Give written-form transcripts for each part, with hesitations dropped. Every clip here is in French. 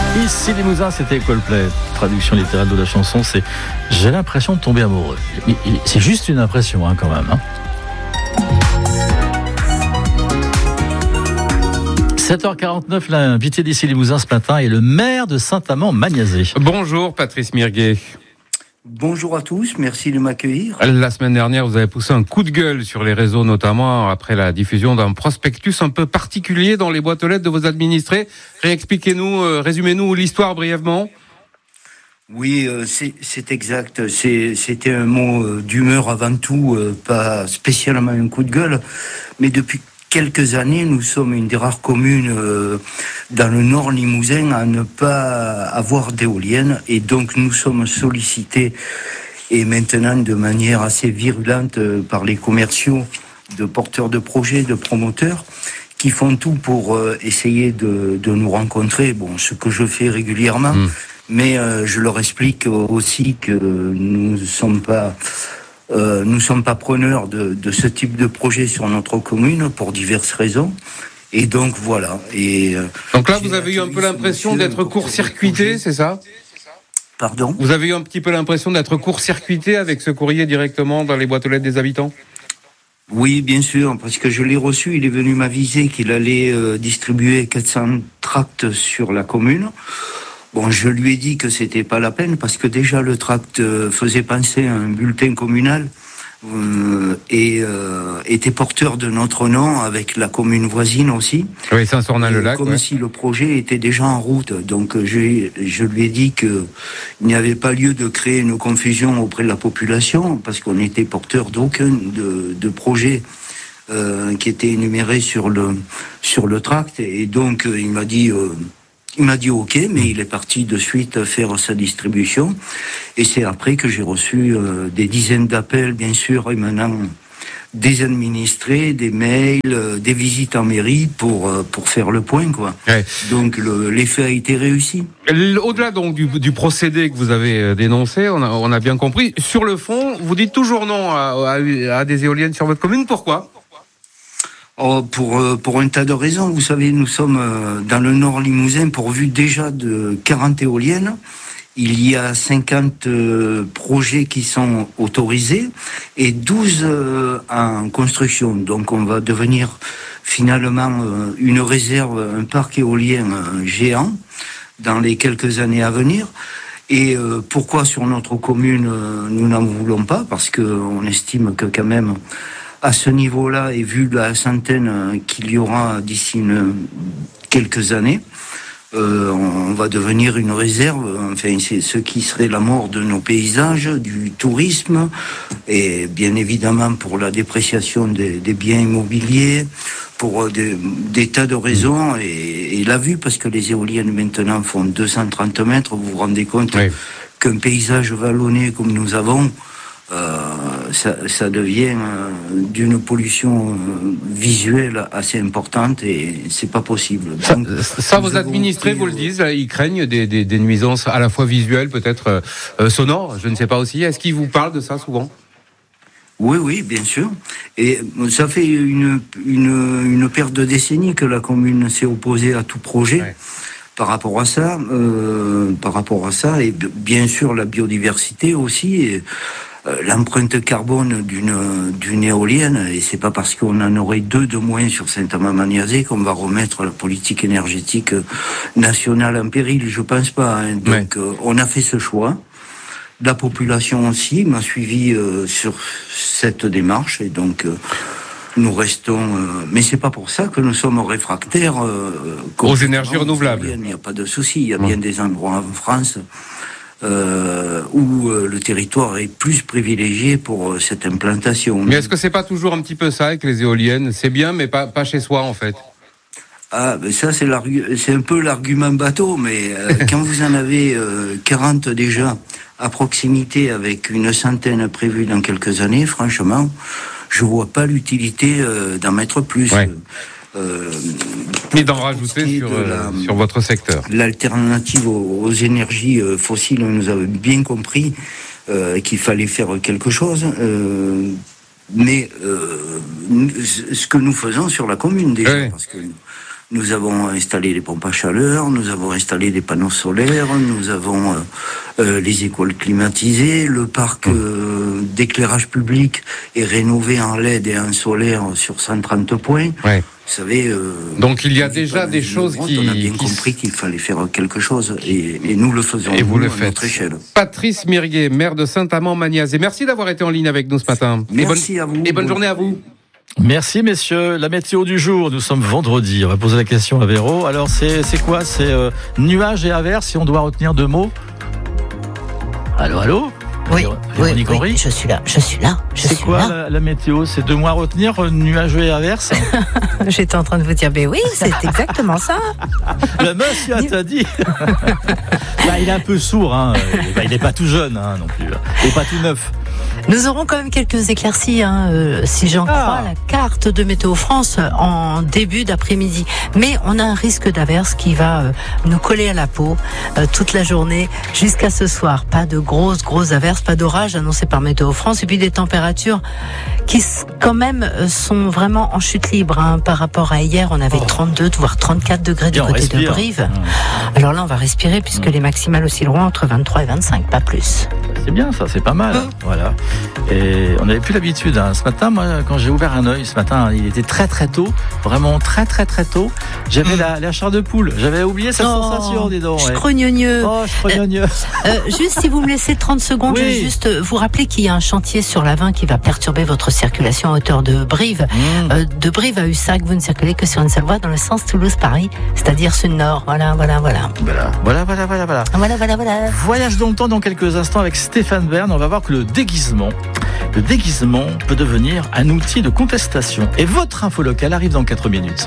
Ici Limousin, c'était Coldplay. Traduction littérale de la chanson, c'est « J'ai l'impression de tomber amoureux ». C'est juste une impression quand même. 7h49, l'invité d'ici Limousin ce matin est le maire de Saint-Amand-Magnazé. Bonjour Patrice Mirguet. Bonjour à tous, merci de m'accueillir. La semaine dernière, vous avez poussé un coup de gueule sur les réseaux, notamment après la diffusion d'un prospectus un peu particulier dans les boîtes aux lettres de vos administrés. Réexpliquez-nous, résumez-nous l'histoire brièvement. Oui, c'est exact. C'était un mot d'humeur avant tout, pas spécialement un coup de gueule, mais depuis quelques années, nous sommes une des rares communes dans le nord limousin à ne pas avoir d'éoliennes, et donc nous sommes sollicités, et maintenant de manière assez virulente, par les commerciaux, de porteurs de projets, de promoteurs, qui font tout pour essayer de nous rencontrer. Bon, ce que je fais régulièrement, mais je leur explique aussi que nous ne sommes pas preneurs de ce type de projet sur notre commune pour diverses raisons. Et donc voilà. Donc là, vous avez eu un peu l'impression d'être court-circuité, c'est ça ? Pardon ? Vous avez eu un petit peu l'impression d'être court-circuité avec ce courrier directement dans les boîtes aux lettres des habitants ? Oui, bien sûr, parce que je l'ai reçu. Il est venu m'aviser qu'il allait distribuer 400 tracts sur la commune. Bon, je lui ai dit que c'était pas la peine parce que déjà le tract faisait penser à un bulletin communal et était porteur de notre nom avec la commune voisine aussi. Oui, Saint-Sornin-le-Lac. Comme si le projet était déjà en route. Donc je lui ai dit que il n'y avait pas lieu de créer une confusion auprès de la population parce qu'on était porteur d'aucun de projet qui était énuméré sur le tract. Et donc il m'a dit OK, mais il est parti de suite faire sa distribution. Et c'est après que j'ai reçu des dizaines d'appels, bien sûr, et maintenant des administrés, des mails, des visites en mairie pour faire le point, quoi. Ouais. Donc l'effet a été réussi. Au-delà donc du procédé que vous avez dénoncé, on a bien compris. Sur le fond, vous dites toujours non à des éoliennes sur votre commune. Pourquoi ? Pour un tas de raisons. Vous savez, nous sommes dans le nord limousin pourvu déjà de 40 éoliennes. Il y a 50 projets qui sont autorisés et 12 en construction. Donc on va devenir finalement une réserve, un parc éolien géant dans les quelques années à venir. Et pourquoi sur notre commune nous n'en voulons pas ? Parce qu'on estime que quand même à ce niveau-là, et vu la centaine qu'il y aura d'ici quelques années, on va devenir une réserve. Enfin, c'est ce qui serait la mort de nos paysages, du tourisme, et bien évidemment pour la dépréciation des biens immobiliers, pour des tas de raisons. Et la vue, parce que les éoliennes maintenant font 230 mètres, vous vous rendez compte qu'un paysage vallonné comme nous avons, ça devient d'une pollution visuelle assez importante et c'est pas possible. Donc, ça vos administrés vous le disent, ils craignent des nuisances à la fois visuelles, peut-être sonores, je ne sais pas aussi. Est-ce qu'ils vous parlent de ça souvent ? Oui, bien sûr. Et ça fait une paire de décennies que la commune s'est opposée à tout projet. Ouais. Par rapport à ça, et bien sûr la biodiversité aussi. Et, l'empreinte carbone d'une éolienne, et c'est pas parce qu'on en aurait 2 de moins sur Saint-Amand-Magnazé qu'on va remettre la politique énergétique nationale en péril, je pense pas. Hein. Donc on a fait ce choix. La population aussi m'a suivi sur cette démarche, et donc nous restons. Mais c'est pas pour ça que nous sommes réfractaires aux énergies renouvelables. Il n'y a pas de souci. Il y a bien des endroits en France où le territoire est plus privilégié pour cette implantation. Mais est-ce que c'est pas toujours un petit peu ça avec les éoliennes ? C'est bien, mais pas chez soi en fait. Ah, ben ça c'est un peu l'argument bateau, mais quand vous en avez 40 déjà à proximité avec une centaine prévue dans quelques années, franchement, je vois pas l'utilité d'en mettre plus. Ouais. Mais d'en rajouter sur votre secteur. L'alternative aux énergies fossiles, on nous avait bien compris qu'il fallait faire quelque chose. Mais ce que nous faisons sur la commune déjà, parce que Nous avons installé les pompes à chaleur, nous avons installé des panneaux solaires, nous avons les écoles climatisées, le parc d'éclairage public est rénové en LED et en solaire sur 130 points. Ouais. Vous savez, donc il y a déjà des choses on a bien compris qu'il fallait faire quelque chose et nous le faisons et vous le à faites. notre échelle. Patrice Mirguet, maire de Saint-Amand-Magnazé. Merci d'avoir été en ligne avec nous ce matin. Merci à vous. Et bonne journée à vous. Merci messieurs. La météo du jour, nous sommes vendredi. On va poser la question à Véro. Alors c'est quoi? C'est nuages et averses, si on doit retenir 2 mots. Allô Oui, Véronique Henry, je suis là. C'est quoi la météo? C'est 2 mots à retenir, nuages et averses? J'étais en train de vous dire, mais oui, c'est exactement ça. Le monsieur t'a dit. Il est un peu sourd, hein. Il n'est pas tout jeune non plus. Il n'est pas tout neuf. Nous aurons quand même quelques éclaircies, si j'en crois la carte de Météo France en début d'après-midi. Mais on a un risque d'averse qui va nous coller à la peau toute la journée jusqu'à ce soir. Pas de grosses averses, pas d'orage annoncé par Météo France, et puis des températures qui quand même sont vraiment en chute libre par rapport à hier. On avait 32 voire 34 degrés du côté de Brive. Alors là, on va respirer puisque les maximales oscilleront entre 23 et 25, pas plus. C'est bien ça, c'est pas mal. Voilà. Et on n'avait plus l'habitude. Ce matin, moi, quand j'ai ouvert un œil, ce matin, il était très très tôt, vraiment très très très tôt. J'avais la chair de poule. J'avais oublié cette sensation, dis donc. Je crogneux. Juste si vous me laissez 30 secondes, je vais juste vous rappeler qu'il y a un chantier sur l'A20 qui va perturber votre circulation à hauteur de Brive. De Brive à Ussac, vous ne circulez que sur une seule voie dans le sens Toulouse-Paris, c'est-à-dire sud-nord. Voilà. Voyage dans le temps dans quelques instants avec Stéphane Bern. On va voir que le déguisement peut devenir un outil de contestation. Et votre info locale arrive dans 4 minutes.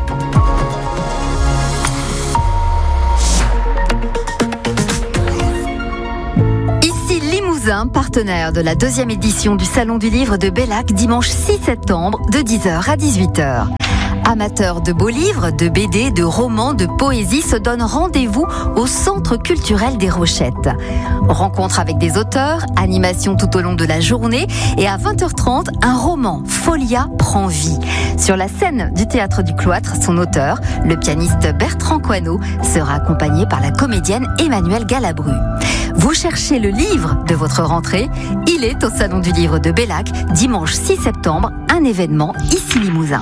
Ici Limousin, partenaire de la 2e édition du Salon du Livre de Bellac, dimanche 6 septembre de 10h à 18h. Amateurs de beaux livres, de BD, de romans, de poésie se donnent rendez-vous au Centre culturel des Rochettes. Rencontre avec des auteurs, animation tout au long de la journée et à 20h30, un roman, Folia, prend vie. Sur la scène du Théâtre du Cloître, son auteur, le pianiste Bertrand Coineau, sera accompagné par la comédienne Emmanuelle Galabru. Vous cherchez le livre de votre rentrée? Il est au Salon du Livre de Bellac, dimanche 6 septembre, un événement ici Limousin.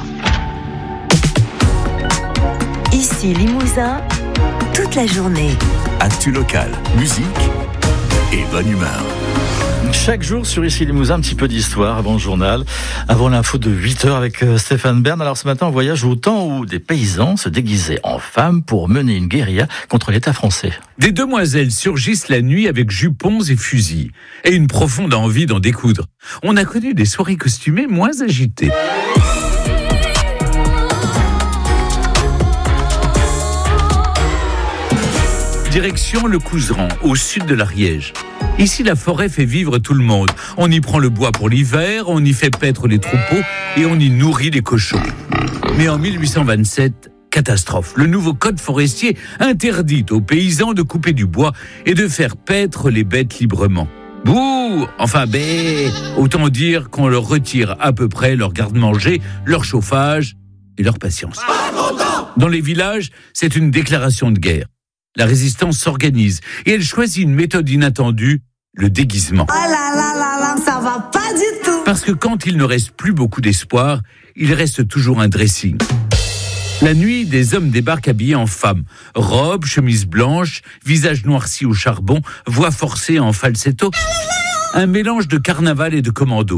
Ici Limousin, toute la journée. Actu local, musique et bonne humeur. Chaque jour sur Ici Limousin, un petit peu d'histoire avant le journal, avant l'info de 8h avec Stéphane Bern. Alors ce matin, on voyage au temps où des paysans se déguisaient en femmes pour mener une guérilla contre l'État français. Des demoiselles surgissent la nuit avec jupons et fusils, et une profonde envie d'en découdre. On a connu des soirées costumées moins agitées. Direction le Couserans, au sud de l'Ariège. Ici, la forêt fait vivre tout le monde. On y prend le bois pour l'hiver, on y fait paître les troupeaux et on y nourrit les cochons. Mais en 1827, catastrophe. Le nouveau code forestier interdit aux paysans de couper du bois et de faire paître les bêtes librement. Bouh! Enfin, autant dire qu'on leur retire à peu près leur garde-manger, leur chauffage et leur patience. Dans les villages, c'est une déclaration de guerre. La résistance s'organise et elle choisit une méthode inattendue, le déguisement. Oh là, ça va pas du tout. Parce que quand il ne reste plus beaucoup d'espoir, il reste toujours un dressing. La nuit, des hommes débarquent habillés en femmes. Robes, chemises blanches, visage noirci au charbon, voix forcée en falsetto. Un mélange de carnaval et de commando.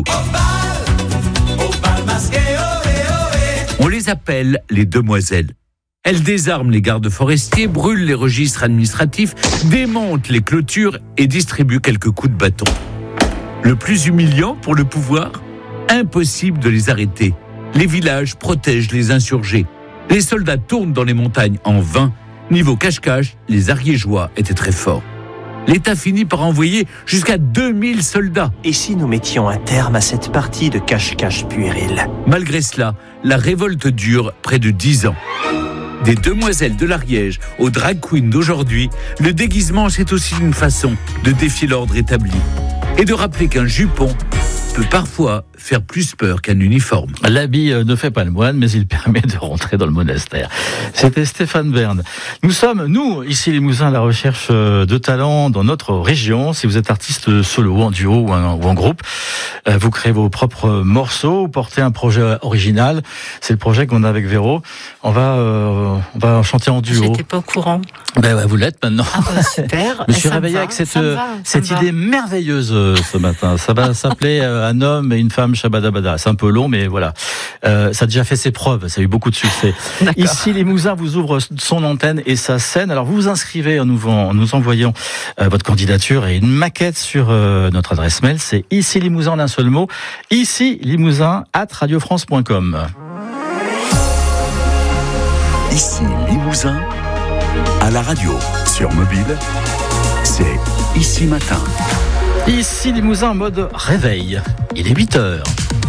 On les appelle les demoiselles. Elles désarment les gardes forestiers, brûlent les registres administratifs, démontent les clôtures et distribuent quelques coups de bâton. Le plus humiliant pour le pouvoir, impossible de les arrêter. Les villages protègent les insurgés. Les soldats tournent dans les montagnes en vain. Niveau cache-cache, les Ariégeois étaient très forts. L'État finit par envoyer jusqu'à 2000 soldats. Et si nous mettions un terme à cette partie de cache-cache puéril? Malgré cela, la révolte dure près de 10 ans. Des demoiselles de l'Ariège aux drag queens d'aujourd'hui, le déguisement, c'est aussi une façon de défier l'ordre établi et de rappeler qu'un jupon peut parfois faire plus peur qu'un uniforme. L'habit ne fait pas le moine, mais il permet de rentrer dans le monastère. C'était Stéphane Bern. Nous sommes, ici Limousin, à la recherche de talents dans notre région. Si vous êtes artiste solo, en duo ou en groupe, vous créez vos propres morceaux, vous portez un projet original. C'est le projet qu'on a avec Véro. On va chanter en duo. J'étais pas au courant. Vous l'êtes maintenant. Ah super. Je me suis réveillé avec cette idée merveilleuse ce matin. Ça va s'appeler Un homme et une femme Shabadabada. C'est un peu long, mais voilà. Ça a déjà fait ses preuves. Ça a eu beaucoup de succès. D'accord. Ici, Limousin vous ouvre son antenne et sa scène. Alors, vous vous inscrivez en nous envoyant votre candidature et une maquette sur notre adresse mail. C'est ici Limousin en un seul mot. Ici Limousin@radiofrance.com. Ici Limousin, à la radio, sur mobile, c'est Ici Matin. Ici Limousin en mode réveil. Il est 8h.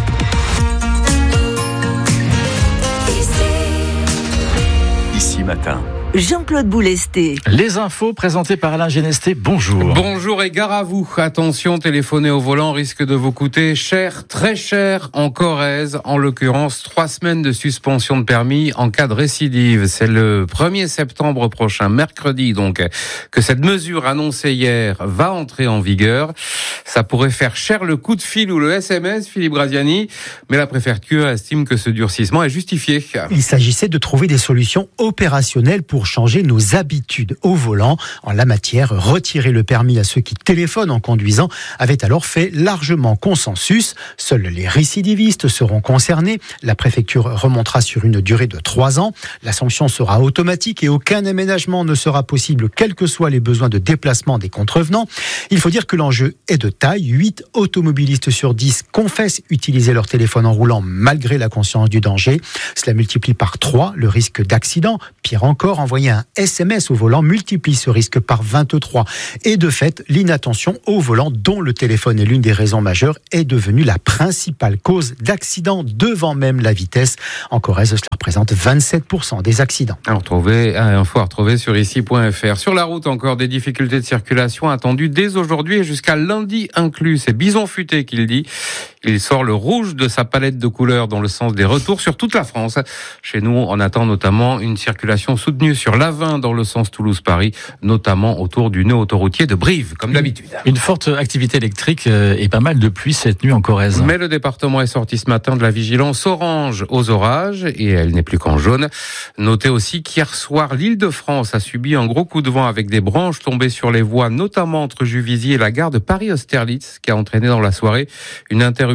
Ici Matin. Jean-Claude Boulesté. Les infos présentées par Alain Genesté. Bonjour. Bonjour et gare à vous. Attention, téléphoner au volant risque de vous coûter cher, très cher en Corrèze. En l'occurrence, 3 semaines de suspension de permis en cas de récidive. C'est le 1er septembre prochain, mercredi donc, que cette mesure annoncée hier va entrer en vigueur. Ça pourrait faire cher le coup de fil ou le SMS, Philippe Graziani, mais la préfecture estime que ce durcissement est justifié. Il s'agissait de trouver des solutions opérationnelles pour changer nos habitudes au volant. En la matière, retirer le permis à ceux qui téléphonent en conduisant avait alors fait largement consensus. Seuls les récidivistes seront concernés. La préfecture remontera sur une durée de 3 ans. La sanction sera automatique et aucun aménagement ne sera possible, quels que soient les besoins de déplacement des contrevenants. Il faut dire que l'enjeu est de taille. 8 automobilistes sur 10 confessent utiliser leur téléphone en roulant malgré la conscience du danger. Cela multiplie par 3 le risque d'accident. Pire encore, envoyer un SMS au volant multiplie ce risque par 23. Et de fait, l'inattention au volant, dont le téléphone est l'une des raisons majeures, est devenue la principale cause d'accidents devant même la vitesse. En Corrèze, cela représente 27% des accidents. Info à retrouver sur ici.fr. Sur la route, encore des difficultés de circulation attendues dès aujourd'hui et jusqu'à lundi inclus. C'est Bison Futé qui le dit. Il sort le rouge de sa palette de couleurs dans le sens des retours sur toute la France. Chez nous, on attend notamment une circulation soutenue sur l'A20 dans le sens Toulouse-Paris, notamment autour du nœud autoroutier de Brive, comme d'habitude. Une forte activité électrique et pas mal de pluie cette nuit en Corrèze. Mais le département est sorti ce matin de la vigilance orange aux orages et elle n'est plus qu'en jaune. Notez aussi qu'hier soir, l'Île-de-France a subi un gros coup de vent avec des branches tombées sur les voies, notamment entre Juvisy et la gare de Paris-Austerlitz, qui a entraîné dans la soirée une interruption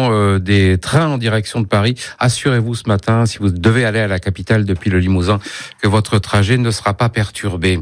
des trains en direction de Paris. Assurez-vous ce matin, si vous devez aller à la capitale depuis le Limousin, que votre trajet ne sera pas perturbé.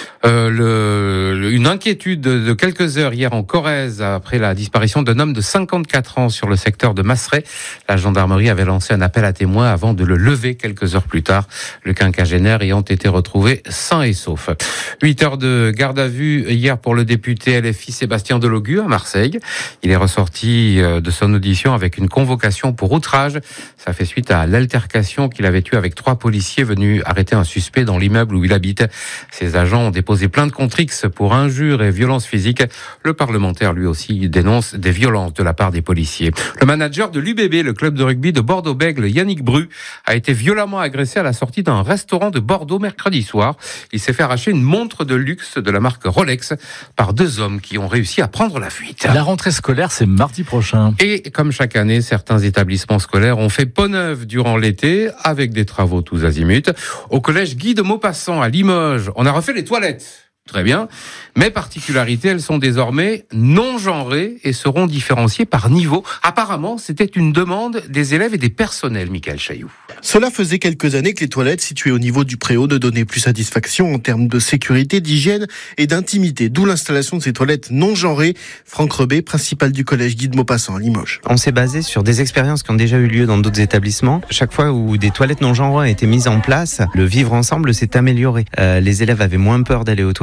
Une inquiétude de quelques heures hier en Corrèze après la disparition d'un homme de 54 ans sur le secteur de Masseret. La gendarmerie avait lancé un appel à témoins avant de le lever quelques heures plus tard, le quinquagénaire ayant été retrouvé sain et sauf. 8 heures de garde à vue hier pour le député LFI Sébastien Delogu à Marseille. Il est ressorti de son audition avec une convocation pour outrage. Ça fait suite à l'altercation qu'il avait eue avec 3 policiers venus arrêter un suspect dans l'immeuble où il habite. Ces agents ont déposé plainte contre X pour injures et violences physiques. Le parlementaire, lui aussi, dénonce des violences de la part des policiers. Le manager de l'UBB, le club de rugby de Bordeaux-Bègles, Yannick Bru, a été violemment agressé à la sortie d'un restaurant de Bordeaux mercredi soir. Il s'est fait arracher une montre de luxe de la marque Rolex par 2 hommes qui ont réussi à prendre la fuite. La rentrée scolaire, c'est mardi prochain. Et comme chaque année, certains établissements scolaires ont fait peau neuve durant l'été avec des travaux tous azimuts. Au collège Guy de Maupassant à Limoges, on a refait les toilettes. Très bien. Mais particularité, elles sont désormais non genrées et seront différenciées par niveau. Apparemment, c'était une demande des élèves et des personnels, Michael Chailloux. Cela faisait quelques années que les toilettes situées au niveau du préau ne donnaient plus satisfaction en termes de sécurité, d'hygiène et d'intimité. D'où l'installation de ces toilettes non genrées. Franck Rebet, principal du collège Guy de Maupassant à Limoges. On s'est basé sur des expériences qui ont déjà eu lieu dans d'autres établissements. Chaque fois où des toilettes non genrées ont été mises en place, le vivre ensemble s'est amélioré. Les élèves avaient moins peur d'aller aux toilettes.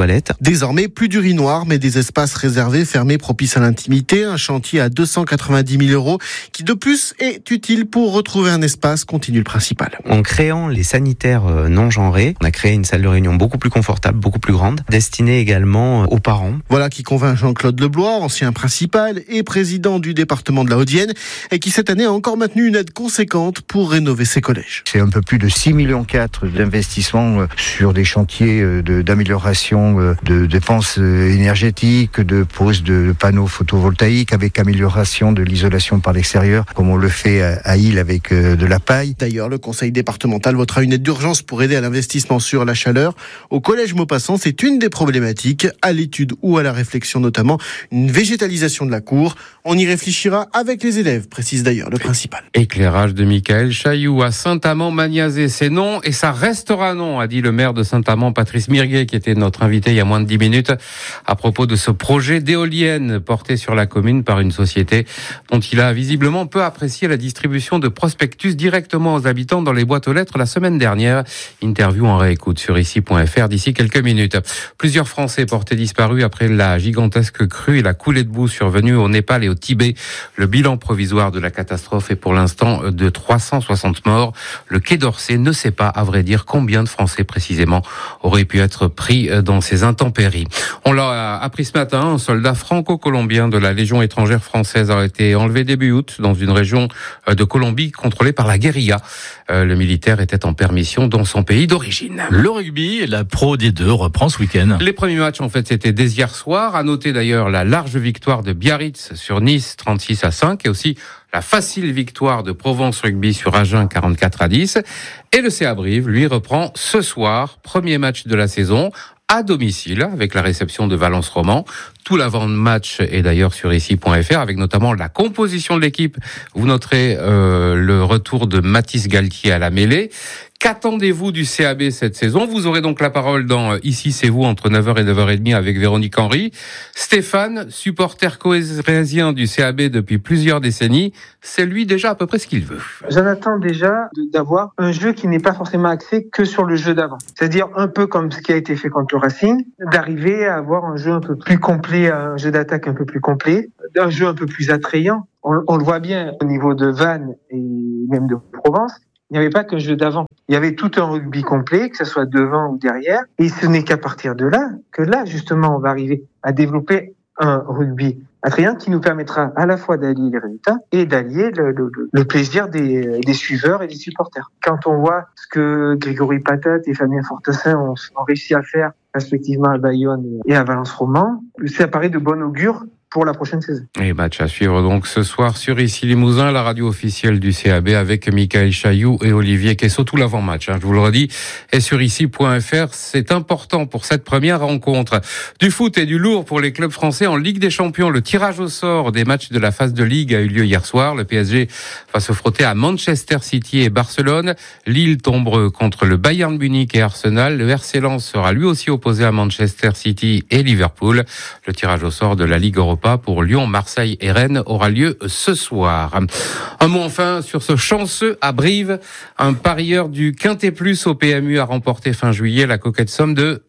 toilettes. Désormais, plus d'urinoir, mais des espaces réservés, fermés, propices à l'intimité. Un chantier à 290 000 € qui, de plus, est utile pour retrouver un espace, continue le principal. En créant les sanitaires non genrés, on a créé une salle de réunion beaucoup plus confortable, beaucoup plus grande, destinée également aux parents. Voilà qui convainc Jean-Claude Leblois, ancien principal et président du département de la Haute-Vienne, et qui cette année a encore maintenu une aide conséquente pour rénover ses collèges. C'est un peu plus de 6,4 millions d'investissements sur des chantiers d'amélioration de dépenses énergétiques, de pose de panneaux photovoltaïques avec amélioration de l'isolation par l'extérieur, comme on le fait à Île avec de la paille. D'ailleurs, le conseil départemental votera une aide d'urgence pour aider à l'investissement sur la chaleur. Au collège Maupassant, c'est une des problématiques, à l'étude ou à la réflexion notamment, une végétalisation de la cour. On y réfléchira avec les élèves, précise d'ailleurs le principal. Éclairage de Michael Chailloux à Saint-Amand-Magnazé, c'est non et ça restera non, a dit le maire de Saint-Amand, Patrice Mirguet, qui était notre invité il y a moins de 10 minutes, à propos de ce projet d'éolienne porté sur la commune par une société dont il a visiblement peu apprécié la distribution de prospectus directement aux habitants dans les boîtes aux lettres la semaine dernière. Interview en réécoute sur ici.fr d'ici quelques minutes. Plusieurs Français portés disparus après la gigantesque crue et la coulée de boue survenue au Népal et au Tibet. Le bilan provisoire de la catastrophe est pour l'instant de 360 morts. Le Quai d'Orsay ne sait pas, à vrai dire, combien de Français précisément auraient pu être pris dans ces intempéries. On l'a appris ce matin, un soldat franco-colombien de la Légion étrangère française a été enlevé début août dans une région de Colombie contrôlée par la guérilla. Le militaire était en permission dans son pays d'origine. Le rugby, la Pro D2 reprend ce week-end. Les premiers matchs, en fait, c'était dès hier soir. À noter d'ailleurs la large victoire de Biarritz sur Nice, 36-5, et aussi la facile victoire de Provence Rugby sur Agen, 44-10. Et le CA Brive, lui, reprend ce soir, premier match de la saison, à domicile, avec la réception de Valence Roman. Tout l'avant-match est d'ailleurs sur ici.fr, avec notamment la composition de l'équipe. Vous noterez le retour de Mathis Galtier à la mêlée. Qu'attendez-vous du CAB cette saison? Vous aurez donc la parole dans Ici c'est vous entre 9h et 9h30 avec Véronique Henry. Stéphane, supporter corésien du CAB depuis plusieurs décennies, c'est lui déjà à peu près ce qu'il veut. J'en attends déjà d'avoir un jeu qui n'est pas forcément axé que sur le jeu d'avant. C'est-à-dire un peu comme ce qui a été fait contre le Racing, d'arriver à avoir un jeu un peu plus complet, un jeu d'attaque un peu plus complet, un jeu un peu plus attrayant. On le voit bien au niveau de Vannes et même de Provence. Il n'y avait pas qu'un jeu d'avant. Il y avait tout un rugby complet, que ce soit devant ou derrière. Et ce n'est qu'à partir de là, justement, on va arriver à développer un rugby attrayant qui nous permettra à la fois d'allier les résultats et d'allier le plaisir des suiveurs et des supporters. Quand on voit ce que Grégory Patat et Fabien Fortassin ont réussi à faire, respectivement à Bayonne et à Valence Roman, ça paraît de bon augure pour la prochaine saison. Et match à suivre donc ce soir sur Ici Limousin, la radio officielle du CAB avec Michael Chailloux et Olivier Quessot. Tout l'avant-match, je vous le redis, et sur ici.fr. C'est important pour cette première rencontre. Du foot et du lourd pour les clubs français en Ligue des Champions. Le tirage au sort des matchs de la phase de Ligue a eu lieu hier soir. Le PSG va se frotter à Manchester City et Barcelone. Lille tombe contre le Bayern Munich et Arsenal. Le RC Lens sera lui aussi opposé à Manchester City et Liverpool. Le tirage au sort de la Ligue Europa pour Lyon, Marseille et Rennes aura lieu ce soir. Un mot enfin sur ce chanceux à Brive. Un parieur du Quintet Plus au PMU a remporté fin juillet la coquette somme de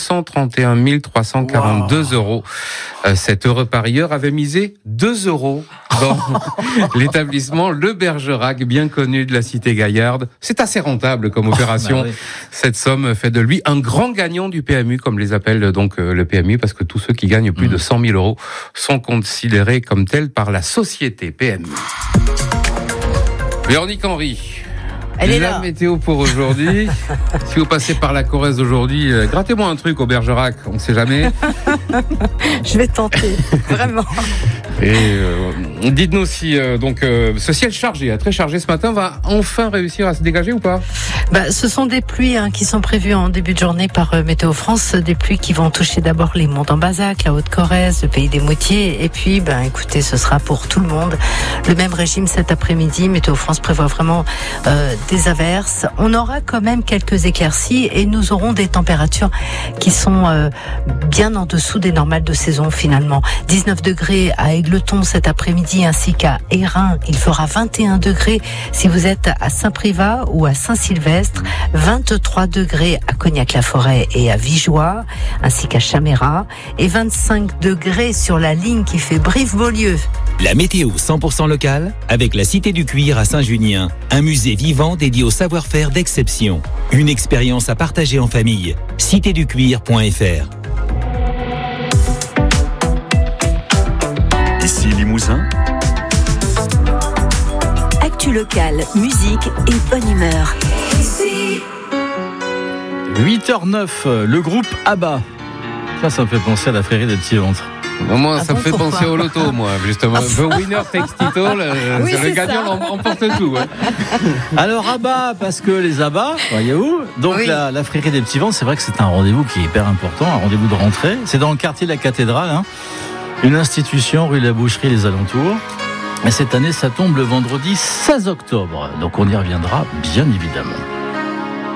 231 342 €. Cet heureux parieur avait misé 2 € dans l'établissement Le Bergerac, bien connu de la cité gaillarde. C'est assez rentable comme opération. Cette somme fait de lui un grand gagnant du PMU, comme les appelle donc le PMU, parce que tous ceux qui gagnent plus de 100 000 € sont considérés comme tels par la société PMU. Véronique Henry. La météo pour aujourd'hui. Si vous passez par la Corrèze aujourd'hui, grattez-moi un truc au Bergerac, on ne sait jamais. Je vais tenter, vraiment. Et dites-nous si ce ciel chargé, très chargé ce matin, va enfin réussir à se dégager ou pas? Ce sont des pluies qui sont prévues en début de journée par Météo France, des pluies qui vont toucher d'abord les monts d'Ambazac, la Haute-Corrèze, le pays des Moutiers, et puis écoutez, ce sera pour tout le monde le même régime cet après-midi. Météo France prévoit vraiment des averses. On aura quand même quelques éclaircies et nous aurons des températures qui sont bien en dessous des normales de saison finalement. 19 degrés à Égletons cet après-midi. midi ainsi qu'à Hérin, il fera 21 degrés si vous êtes à Saint-Privat ou à Saint-Sylvestre, 23 degrés à Cognac-la-Forêt et à Vigeois, ainsi qu'à Chamérat, et 25 degrés sur la ligne qui fait Brive-Beaulieu. La météo 100% locale avec la Cité du Cuir à Saint-Junien, un musée vivant dédié au savoir-faire d'exception. Une expérience à partager en famille. citéducuir.fr. Ici Limousin. Actu locale, musique et bonne humeur. 8h09, le groupe ABBA. Ça me fait penser à la frérie des petits ventres. Moi, ça me fait penser au loto, moi, justement. The winner takes it all. Oui, le gagnant emporte tout. Ouais. Alors, ABBA, parce que les ABBA, voyez-vous. Donc, Oui. la frérie des petits ventres, c'est vrai que c'est un rendez-vous qui est hyper important, un rendez-vous de rentrée. C'est dans le quartier de la Cathédrale, hein. Une institution, rue de la Boucherie, les alentours. Et cette année, ça tombe le vendredi 16 octobre. Donc, on y reviendra, bien évidemment.